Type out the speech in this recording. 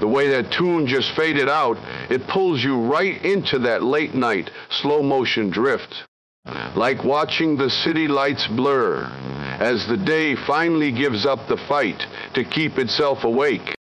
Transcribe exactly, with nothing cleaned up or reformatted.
The way that tune just faded out, it pulls you right into that late night slow motion drift. Like watching the city lights blur as the day finally gives up the fight to keep itself awake.